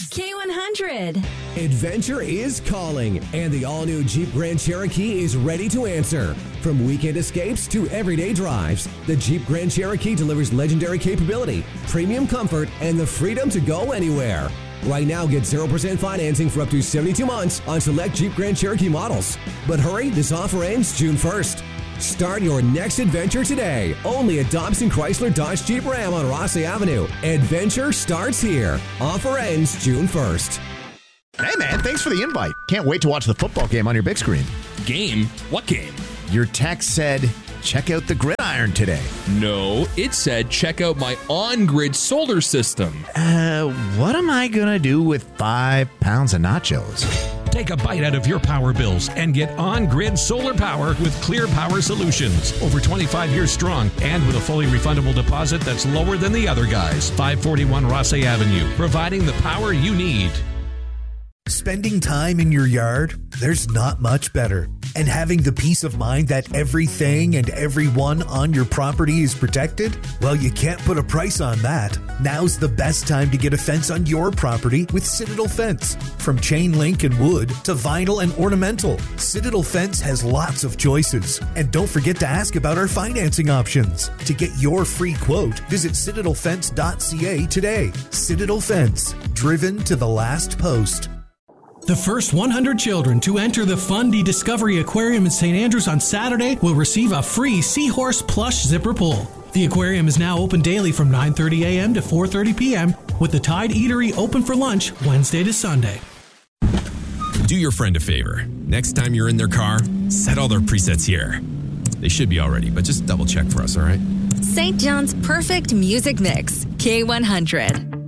K100. Adventure is calling, and the all-new Jeep Grand Cherokee is ready to answer. From weekend escapes to everyday drives, the Jeep Grand Cherokee delivers legendary capability, premium comfort, and the freedom to go anywhere. Right now, get 0% financing for up to 72 months on select Jeep Grand Cherokee models. But hurry, this offer ends June 1st. Start your next adventure today, only at Dobson Chrysler Dodge Jeep Ram on Rossley Avenue. Adventure starts here. Offer ends June 1st. Hey, man, thanks for the invite. Can't wait to watch the football game on your big screen. Game? What game? Your text said, check out the gridiron today. No, it said check out my on-grid solar system. What am I going to do with 5 pounds of nachos? Take a bite out of your power bills and get on-grid solar power with Clear Power Solutions. Over 25 years strong and with a fully refundable deposit that's lower than the other guys. 541 Rossley Avenue, providing the power you need. Spending time in your yard, there's not much better. And having the peace of mind that everything and everyone on your property is protected? Well, you can't put a price on that. Now's the best time to get a fence on your property with Citadel Fence. From chain link and wood to vinyl and ornamental, Citadel Fence has lots of choices. And don't forget to ask about our financing options. To get your free quote, visit citadelfence.ca today. Citadel Fence, driven to the last post. The first 100 children to enter the Fundy Discovery Aquarium in St. Andrews on Saturday will receive a free Seahorse plush zipper pull. The aquarium is now open daily from 9:30 a.m. to 4:30 p.m. with the Tide Eatery open for lunch Wednesday to Sunday. Do your friend a favor. Next time you're in their car, set all their presets here. They should be all ready, but just double check for us, all right? St. John's Perfect Music Mix. K100.